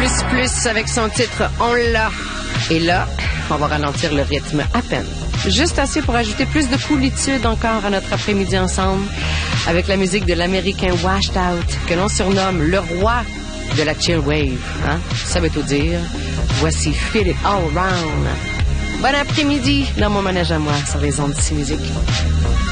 avec son titre On l'a. Et là, on va ralentir le rythme à peine. Juste assez pour ajouter plus de coolitude encore à notre après-midi ensemble avec la musique de l'américain Washed Out, que l'on surnomme le roi de la chill wave. Hein? Ça veut tout dire. Voici Feel It All Round. Bon après-midi dans mon manège à moi sur les ondes de musique.